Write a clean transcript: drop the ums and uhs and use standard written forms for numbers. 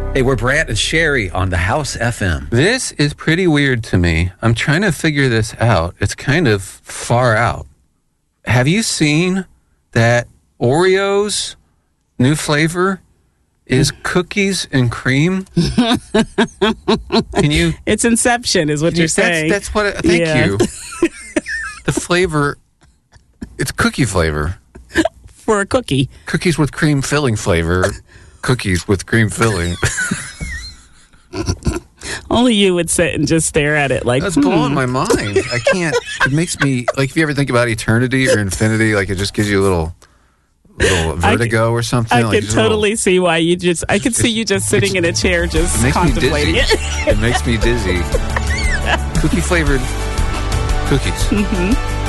Hey, we're Brant and Sherry on the House FM. This is pretty weird to me. I'm trying to figure this out. It's kind of far out. Have you seen that Oreos new flavor is cookies and cream? Can you? It's Inception, is what you're saying. That's what. Thank you. The flavor, it's cookie flavor. For a cookie. Cookies with cream filling flavor. Cookies with cream filling. Only you would sit and just stare at it like, that's blowing my mind. I can't. It makes me, like, if you ever think about eternity or infinity, like, it just gives you a little vertigo or something. I like can totally see why you just, I could see you just sitting in a chair just contemplating it. It makes me dizzy. Cookie flavored cookies. Mm-hmm.